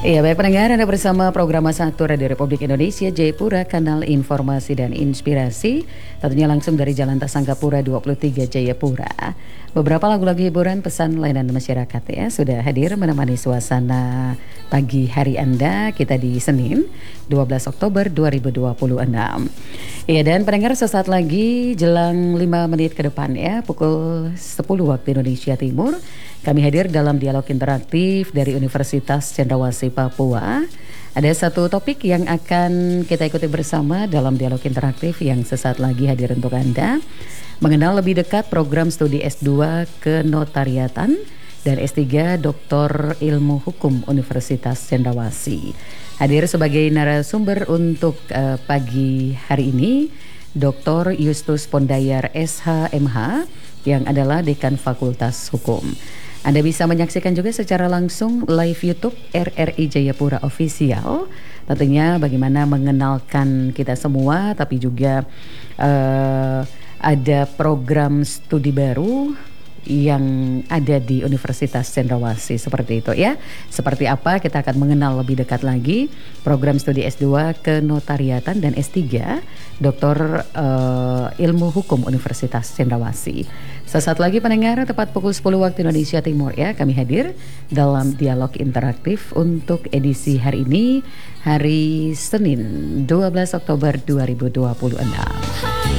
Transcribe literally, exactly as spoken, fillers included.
Iya, baik pendengar, Anda bersama program Satu Radio Republik Indonesia Jayapura, kanal informasi dan inspirasi, tentunya langsung dari Jalan Tasanggapura dua puluh tiga Jayapura. Beberapa lagu-lagu hiburan, pesan layanan masyarakat ya sudah hadir menemani suasana pagi hari Anda kita di Senin dua belas Oktober dua ribu dua puluh enam. Iya, dan pendengar, sesaat lagi jelang lima menit ke depan ya, pukul sepuluh waktu Indonesia Timur, kami hadir dalam dialog interaktif dari Universitas Cendrawasih Papua. Ada satu topik yang akan kita ikuti bersama dalam dialog interaktif yang sesaat lagi hadir untuk Anda. Mengenal lebih dekat program studi S dua Kenotariatan dan S tiga Doktor Ilmu Hukum Universitas Cendrawasih. Hadir sebagai narasumber untuk uh, pagi hari ini Doktor Justus Pondayar S H M H yang adalah Dekan Fakultas Hukum. Anda bisa menyaksikan juga secara langsung live YouTube R R I Jayapura Official. Tentunya bagaimana mengenalkan kita semua, tapi juga uh, ada program studi baru yang ada di Universitas Cendrawasih seperti itu ya. Seperti apa, kita akan mengenal lebih dekat lagi program studi S dua Kenotariatan dan S tiga Doktor uh, Ilmu Hukum Universitas Cendrawasih. Sesaat lagi pendengar, tepat pukul sepuluh waktu Indonesia Timur ya, kami hadir dalam dialog interaktif untuk edisi hari ini, hari Senin dua belas Oktober dua ribu dua puluh enam.